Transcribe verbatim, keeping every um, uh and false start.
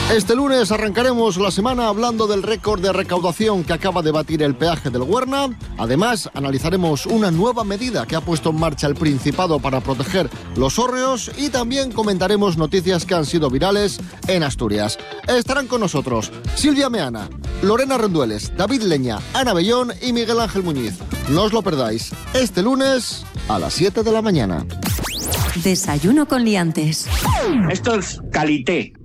Este lunes arrancaremos la semana hablando del récord de recaudación que acaba de batir el peaje del Huerna. Además, analizaremos una nueva medida que ha puesto en marcha el Principado para proteger los hórreos y también comentaremos noticias que han sido virales en Asturias. Estarán con nosotros Silvia Meana, Lorena Rendueles, David Leña, Ana Bellón y Miguel Ángel Muñiz. No os lo perdáis, este lunes a las siete de la mañana. Desayuno con liantes. Esto es calité.